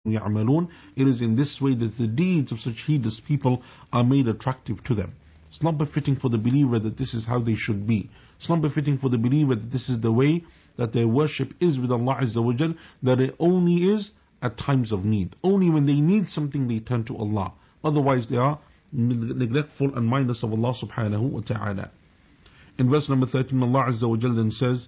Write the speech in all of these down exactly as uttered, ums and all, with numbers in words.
يعملون. It is in this way that the deeds of such heedless people are made attractive to them. It's not befitting for the believer that this is how they should be. It's not befitting for the believer that this is the way that their worship is with Allah Azza wa Jal, that it only is at times of need. Only when they need something they turn to Allah. Otherwise they are neglectful and mindless of Allah subhanahu wa ta'ala. In verse number thirteen, Allah Azza wa Jal then says,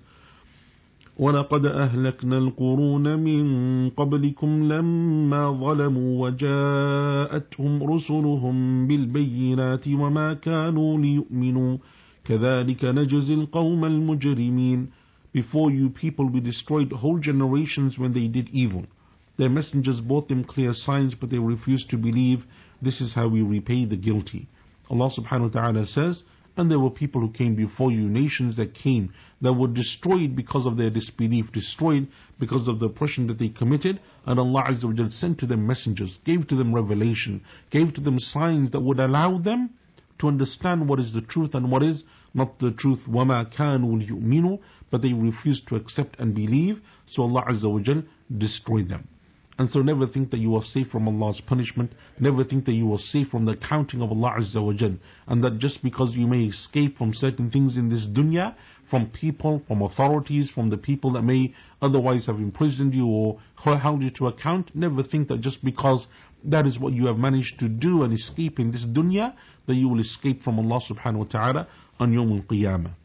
وَلَقَدْ أَهْلَكْنَا الْقُرُونَ مِنْ قَبْلِكُمْ لَمَّا ظَلَمُوا وَجَاءَتْهُمْ رُسُلُهُمْ بِالْبَيِّنَاتِ وَمَا كَانُوا لِيُؤْمِنُوا كَذَلِكَ نَجْزِي الْقَوْمَ الْمُجْرِمِينَ. Before you people we destroyed whole generations when they did evil. Their messengers brought them clear signs, but they refused to believe. This is how we repay the guilty. Allah subhanahu wa ta'ala says, and there were people who came before you, nations that came, that were destroyed because of their disbelief, destroyed because of the oppression that they committed, and Allah Azza wa Jal sent to them messengers, gave to them revelation, gave to them signs that would allow them to understand what is the truth and what is not the truth. وَمَا كَانُوا لِيُؤْمِنُوا. But they refused to accept and believe, so Allah Azza wa Jal destroyed them. And so never think that you are safe from Allah's punishment. Never think that you are safe from the accounting of Allah Azza wa Jal. And that just because you may escape from certain things in this dunya, from people, from authorities, from the people that may otherwise have imprisoned you or held you to account, never think that just because that is what you have managed to do and escape in this dunya, that you will escape from Allah subhanahu wa ta'ala on Yawm al-Qiyamah.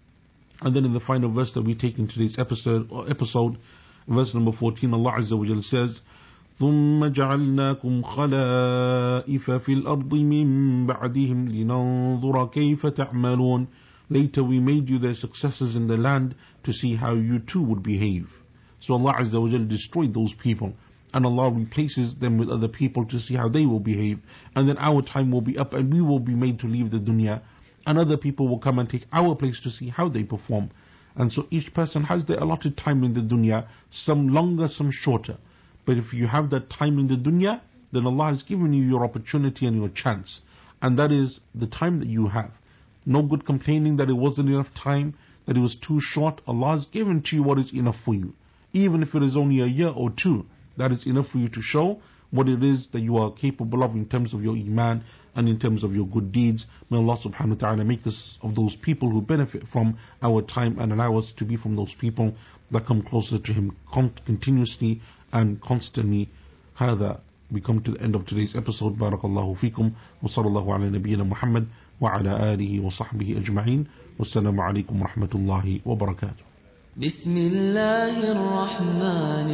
And then in the final verse that we take in today's episode, or episode verse number fourteen, Allah Azza wa Jal says, ثُمَّ جَعَلْنَاكُمْ خَلَائِفَ فِي الْأَرْضِ مِنْ بَعْدِهِمْ لِنَنْظُرَ كَيْفَ تَعْمَلُونَ. Later we made you their successors in the land to see how you too would behave. So Allah Azza wa Jal destroyed those people, and Allah replaces them with other people to see how they will behave. And then our time will be up and we will be made to leave the dunya, and other people will come and take our place to see how they perform. And so each person has their allotted time in the dunya, some longer, some shorter. But if you have that time in the dunya, then Allah has given you your opportunity and your chance. And that is the time that you have. No good complaining that it wasn't enough time, that it was too short. Allah has given to you what is enough for you. Even if it is only a year or two, that is enough for you to show what it is that you are capable of in terms of your iman and in terms of your good deeds. May Allah subhanahu wa ta'ala make us of those people who benefit from our time and allow us to be from those people that come closer to Him continuously and constantly. هذا we come to the end of today's episode. Barakallahu fikum wa sallallahu ala nabiyyina Muhammad wa ala alihi wa sahbihi ajma'in. Wassalamu alaikum wa rahmatullahi wa barakatuh. بسم الله الرحمن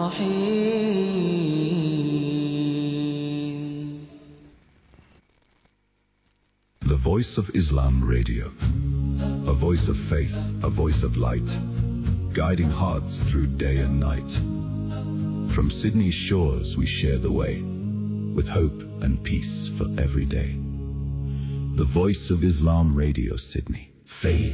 الرحيم. The Voice of Islam Radio, a voice of faith, a voice of light, guiding hearts through day and night. From Sydney's shores we share the way, with hope and peace for every day. The Voice of Islam Radio, Sydney. Faith.